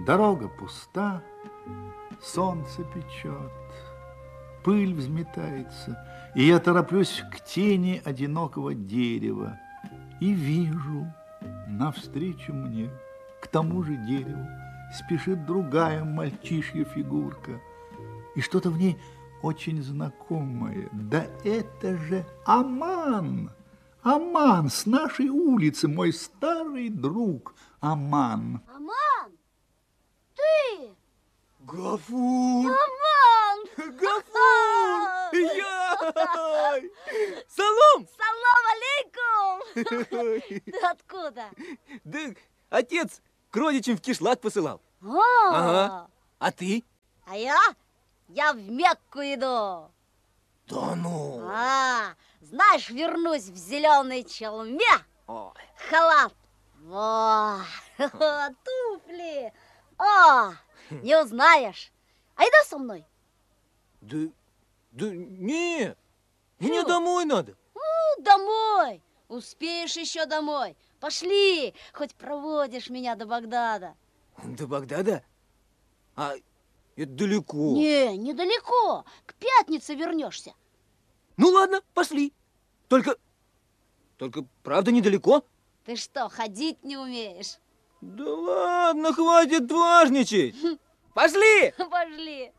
Дорога пуста, солнце печет, пыль взметается, и я тороплюсь к тени одинокого дерева и вижу, навстречу мне, к тому же дереву, спешит другая мальчишья фигурка, и что-то в ней очень знакомое. Да это же Аман! Аман с нашей улицы, мой старый друг Аман. Аман, ты? Гафур! Аман! Гафур! Я! Салом! Салам алейкум! Ты откуда? Да отец к родичам в Кишлак посылал. Ага. А ты? А я в Мекку иду. Да ну! Знаешь, вернусь в зеленой челме. Ой. Халат. Туфли. Не узнаешь. Айда со мной. Да не, мне домой надо. Домой. Успеешь еще домой. Пошли, хоть проводишь меня до Багдада. До Багдада? А это далеко. Не, недалеко. К пятнице вернешься. Ну ладно, пошли. Только правда недалеко? Ты что, ходить не умеешь? Да ладно, хватит важничать. Пошли! Пошли.